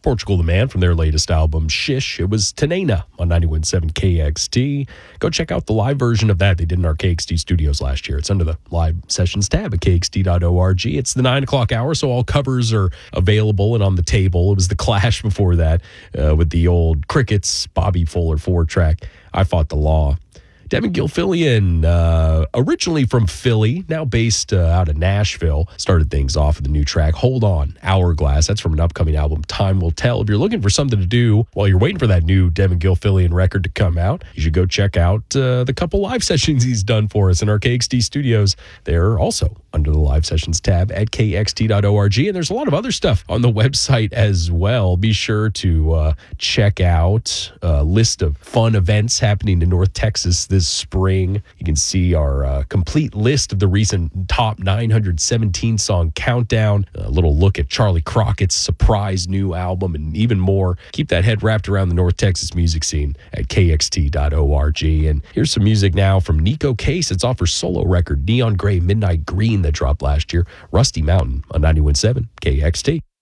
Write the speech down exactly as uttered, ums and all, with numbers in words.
Portugal the Man from their latest album, Shish. It was Tanena on ninety-one point seven K X T. Go check out the live version of that they did in our K X T studios last year. It's under the live sessions tab at K X T dot org. It's the nine o'clock hour, so all covers are available and on the table. It was the Clash before that uh, with the old Crickets, Bobby Fuller four track, I Fought the Law. Devin Gilfillian, uh, originally from Philly, now based uh, out of Nashville, started things off with a new track, Hold On, Hourglass. That's from an upcoming album, Time Will Tell. If you're looking for something to do while you're waiting for that new Devin Gilfillian record to come out, you should go check out uh, the couple live sessions he's done for us in our K X T studios. They're also under the live sessions tab at K X T dot org. And there's a lot of other stuff on the website as well. Be sure to uh, check out a list of fun events happening in North Texas this spring. You can see our uh, complete list of the recent top nine hundred seventeen song countdown, a little look at Charlie Crockett's surprise new album, and even more. Keep that head wrapped around the North Texas music scene at K X T dot org. And here's some music now from Nico Case. It's off her solo record, Neon Gray Midnight Green, that dropped last year. Rusty Mountain on ninety-one point seven K X T.